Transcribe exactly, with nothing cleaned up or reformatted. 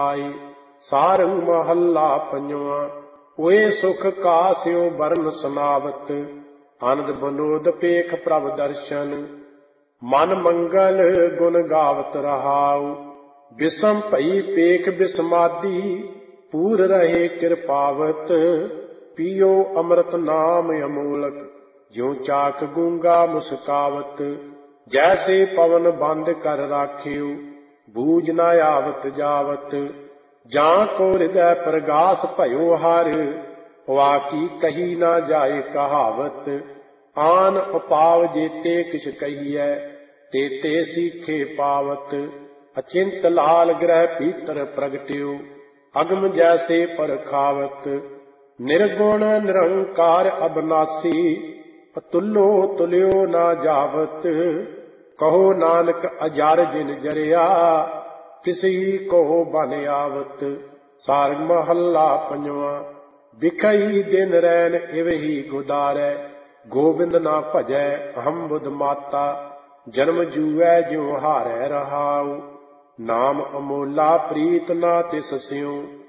ਆਈ। ਸਾਰੰਗ ਮਹੱਲਾ ਪੰਜਵਾਂ। ਹੋਏ ਸੁਖ ਕਾਸਿਓ ਬਰਨ ਸੁਨਾਵਤ, ਆਨੰਦ ਬਨੋਦ ਪੇਖ ਪ੍ਰਭ ਦਰਸ਼ਨ। ਮਨ ਮੰਗਲ ਗੁਣ ਗਾਵਤ ਰਹਾਉ, ਬਿਸਮ ਭਈ ਪੇਖ ਬਿਸਮਾਦੀ। ਪੂਰ ਰਹੇ ਕਿਰਪਾਵਤ, ਪੀਓ ਅੰਮ੍ਰਿਤ ਨਾਮ ਅਮੋਲਕ। ਜਿਉ ਚਾਕ ਗੂੰਗਾ ਮੁਸਕਾਵਤ, ਜੈਸੇ ਪਵਨ ਬੰਦ ਕਰ ਰਾਖਿਓ। ਬੂਝ ਨ ਆਵਤ ਜਾਵਤ, ਜਾਂ ਕੋ ਹਿਰਦੈ ਪ੍ਰਗਾਸ ਭਇਓ ਹਰ। ਵਾਕੀ ਕਹੀ ਨਾ ਜਾਏ ਕਹਾਵਤ, ਆਨ ਉਪਾਵ ਜੇਤੇ ਕਿਛ ਕਹੀਐ। ਤੇਤੇ ਸੀਖੇ ਪਾਵਤ, ਅਚਿੰਤ ਲਾਲ ਗ੍ਰਹਿ ਭੀਤਰ ਪ੍ਰਗਟਿਓ। ਅਗਮ ਜੈਸੇ ਪਰਖਾਵਤ, ਨਿਰਗੁਣ ਨਿਰੰਕਾਰ ਅਬਨਾਸੀ। ਅਤੁੱਲੋ ਤੁਲਿਓ ਨਾ ਜਾਵਤ, ਕਹੋ ਨਾਨਕ ਅਜਰ ਜਿਨ ਜਰਿਆ। ਤਿਸਹੀ ਕੋ ਬਨ ਆਵਤ। ਸਾਰੰਗ ਮਹੱਲਾ ਪੰਜਵਾਂ। ਬਿਖਈ ਦਿਨ ਰੈਨ ਇਵਹੀ ਗੁਦਾਰੈ, ਗੋਬਿੰਦ ਨਾ ਭਜੈ ਅਹੰ ਬੁਧ ਮਾਤਾ। ਜਨਮ ਜੂਐ ਜਿਉ ਹਾਰੈ ਰਹਾਉ, ਨਾਮ ਅਮੋਲਾ ਪ੍ਰੀਤ ਨਾ ਤਿਸ ਸਿਉ।